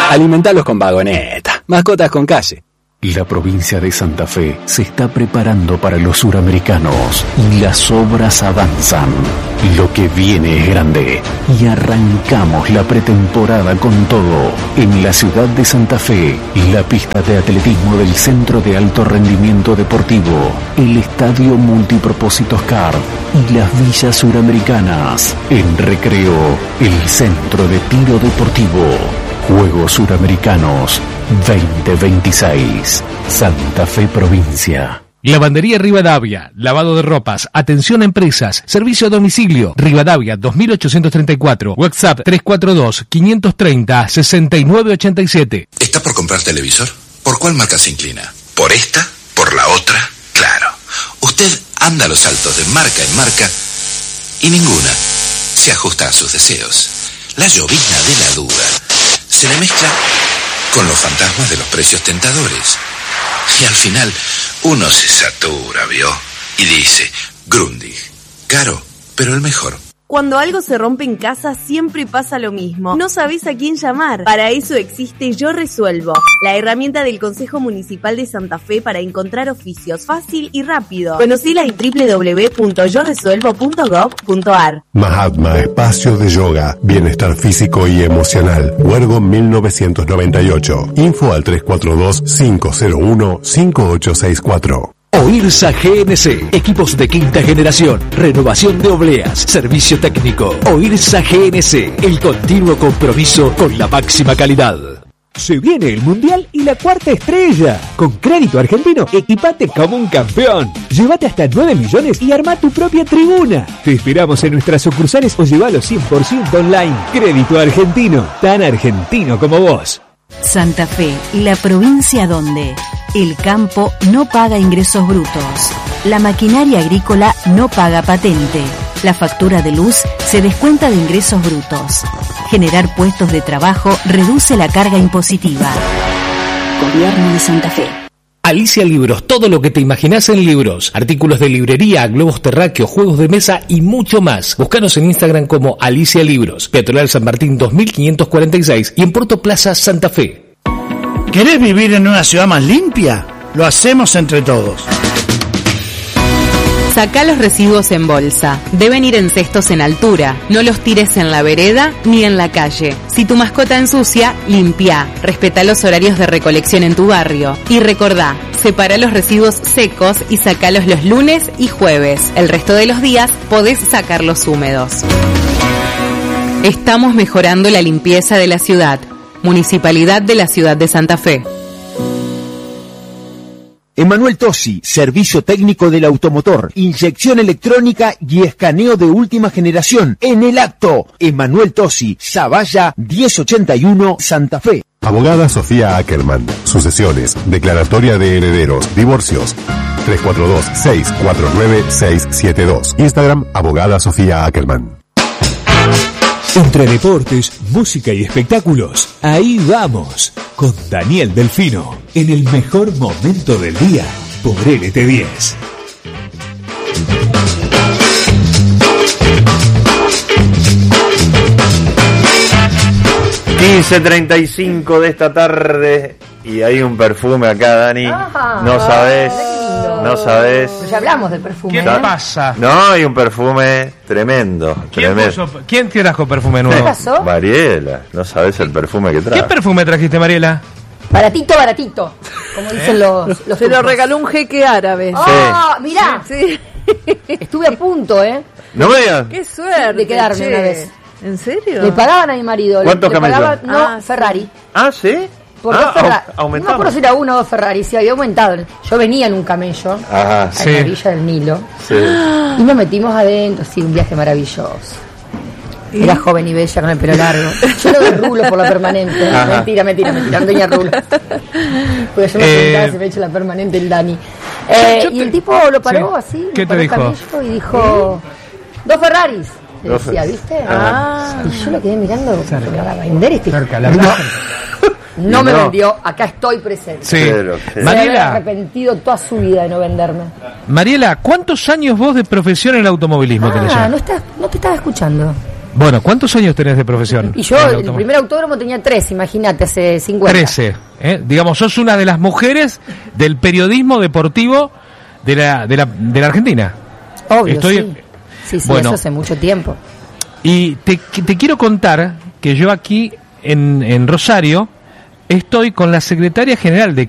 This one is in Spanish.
Alimentalos con vagoneta. Mascotas con calle. La provincia de Santa Fe se está preparando para los suramericanos y las obras avanzan. Lo que viene es grande y arrancamos la pretemporada con todo. En la ciudad de Santa Fe, la pista de atletismo del Centro de Alto Rendimiento Deportivo, el Estadio Multipropósitos CAR y las villas suramericanas. En Recreo, el Centro de Tiro Deportivo. Juegos Suramericanos 2026. Santa Fe Provincia. Lavandería Rivadavia, lavado de ropas, atención a empresas, servicio a domicilio, Rivadavia 2834, WhatsApp 342-530-6987. ¿Está por comprar televisor? ¿Por cuál marca se inclina? ¿Por esta? ¿Por la otra? Claro. Usted anda a los saltos de marca en marca y ninguna se ajusta a sus deseos. La llovizna de la duda se le mezcla con los fantasmas de los precios tentadores. Y al final, uno se satura, ¿vio? Y dice, Grundig, caro, pero el mejor. Cuando algo se rompe en casa, siempre pasa lo mismo. No sabés a quién llamar. Para eso existe Yo Resuelvo, la herramienta del Consejo Municipal de Santa Fe para encontrar oficios fácil y rápido. Conocila en www.yoresuelvo.gov.ar. Mahatma, espacio de yoga, bienestar físico y emocional. Huergo 1998. Info al 342-501-5864. OIRSA GNC, equipos de quinta generación, renovación de obleas, servicio técnico. OIRSA GNC, el continuo compromiso con la máxima calidad. Se viene el Mundial y la cuarta estrella. Con Crédito Argentino, equipate como un campeón. Llévate hasta 9 millones y arma tu propia tribuna. Te esperamos en nuestras sucursales o llévalo 100% online. Crédito Argentino, tan argentino como vos. Santa Fe, la provincia donde el campo no paga ingresos brutos, la maquinaria agrícola no paga patente, la factura de luz se descuenta de ingresos brutos. Generar puestos de trabajo reduce la carga impositiva. Gobierno de Santa Fe. Alicia Libros, todo lo que te imaginás en libros, artículos de librería, globos terráqueos, juegos de mesa y mucho más. Búscanos en Instagram como Alicia Libros, Peatonal San Martín 2546 y en Puerto Plaza Santa Fe. ¿Querés vivir en una ciudad más limpia? Lo hacemos entre todos. Sacá los residuos en bolsa. Deben ir en cestos en altura. No los tires en la vereda ni en la calle. Si tu mascota ensucia, limpia. Respetá los horarios de recolección en tu barrio. Y recordá, separa los residuos secos y sacalos los lunes y jueves. El resto de los días podés sacarlos húmedos. Estamos mejorando la limpieza de la ciudad. Municipalidad de la Ciudad de Santa Fe. Emanuel Tosi, servicio técnico del automotor, inyección electrónica y escaneo de última generación. En el acto, Emanuel Tosi, Zavalla 1081, Santa Fe. Abogada Sofía Ackerman. Sucesiones, declaratoria de herederos, divorcios. 342-649-672. Instagram, Abogada Sofía Ackerman. Entre deportes, música y espectáculos, ahí vamos, con Daniel Delfino, en el mejor momento del día, por LT10. 15:35 de esta tarde y hay un perfume acá, Dani. No sabes. Pero ya hablamos del perfume. ¿Qué pasa? No, hay un perfume tremendo. ¿Quién te trajo perfume nuevo? ¿Qué pasó? Mariela, no sabes el perfume que trae. ¿Qué perfume trajiste, Mariela? Baratito, como dicen los Se lo regaló un jeque árabe. ¡Ah! Sí. Mirá. Sí. Estuve a punto, No me digas. ¡Qué suerte! De quedarme una vez. ¿En serio? Le pagaban a mi marido. ¿Cuántos camellos? Ferrari. Ah, ¿sí? ¿Por qué Ferrari? No me acuerdo si era uno o dos Ferrari, sí, había aumentado. Yo venía en un camello a la orilla del Nilo. Sí. Y nos metimos adentro, sí, un viaje maravilloso. Era joven y bella con el pelo largo. Yo lo de rulo por la permanente. Ajá. Mentira, no tenía rulo. Porque yo me preguntaba si me he hecho la permanente el Dani. Y el tipo lo paró así, ¿Qué te dijo? Y dijo, 2 Ferraris. Le decía, ¿viste? Y yo lo quedé mirando, ¿me va a vender este? No me vendió, acá estoy presente. Sí. Se Mariela, había arrepentido toda su vida de no venderme. Mariela, ¿cuántos años vos de profesión en el automovilismo tenés ya? No te estaba escuchando. Bueno, ¿cuántos años tenés de profesión? Y yo, el primer autódromo tenía 13, imagínate, hace 50. 13. Digamos, sos una de las mujeres del periodismo deportivo de la Argentina. Obvio, sí, bueno, eso hace mucho tiempo. Y te quiero contar que yo aquí en Rosario estoy con la secretaria general de